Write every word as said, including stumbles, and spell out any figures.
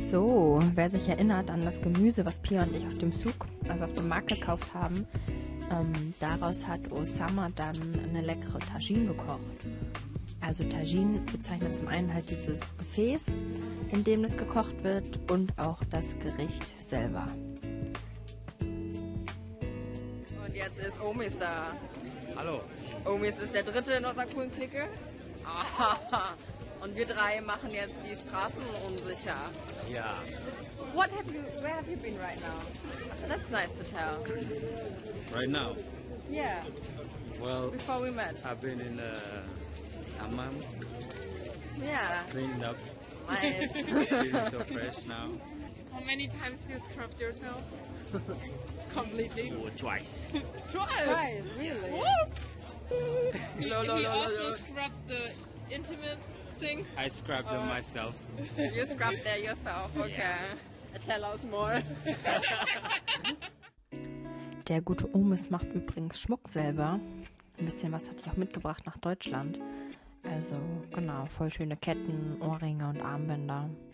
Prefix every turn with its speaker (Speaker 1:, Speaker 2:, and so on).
Speaker 1: So, wer sich erinnert an das Gemüse, was Pia und ich auf dem Souk, also auf dem Markt gekauft haben, ähm, daraus hat Osama dann eine leckere Tagine gekocht. Also Tagine bezeichnet zum einen halt dieses Gefäß, in dem das gekocht wird, und auch das Gericht selber.
Speaker 2: Und jetzt ist Omis da.
Speaker 3: Hallo.
Speaker 2: Omis ist der dritte in unserer coolen Clique. Und wir drei machen jetzt die Straßen unsicher.
Speaker 3: Ja.
Speaker 2: What have you, where have you been right now? That's nice to tell.
Speaker 3: Right now?
Speaker 2: Yeah,
Speaker 3: Well,
Speaker 2: before we met.
Speaker 3: I've been in uh, Hammam,
Speaker 2: Yeah,
Speaker 3: cleaned up,
Speaker 2: nice.
Speaker 3: feeling so fresh now.
Speaker 4: How many times you scrubbed yourself? Completely.
Speaker 3: Oh, twice.
Speaker 4: Twice.
Speaker 2: Right, really?
Speaker 4: He,
Speaker 2: No, no,
Speaker 4: he
Speaker 2: no, no,
Speaker 4: also
Speaker 2: no.
Speaker 4: scrubbed the intimate thing.
Speaker 3: I scrubbed them
Speaker 2: Uh,
Speaker 3: myself.
Speaker 2: You scrubbed there yourself, okay. Tell us more.
Speaker 1: Der gute Omis macht übrigens Schmuck selber. Ein bisschen was hatte ich auch mitgebracht nach Deutschland. Also genau, voll schöne Ketten, Ohrringe und Armbänder.